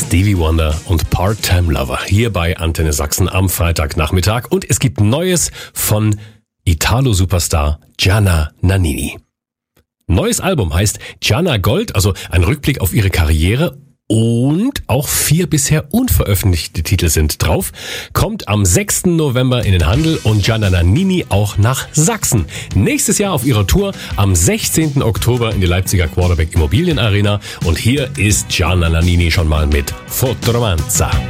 Stevie Wonder und Part-Time Lover hier bei Antenne Sachsen am Freitagnachmittag. Und es gibt Neues von Italo-Superstar Gianna Nannini. Neues Album heißt Gianna Gold, also ein Rückblick auf ihre Karriere. Und auch 4 bisher unveröffentlichte Titel sind drauf. Kommt am 6. November in den Handel und Gianna Nannini auch nach Sachsen. Nächstes Jahr auf ihrer Tour am 16. Oktober in die Leipziger Quarterback Immobilienarena. Und hier ist Gianna Nannini schon mal mit Fotoromanza.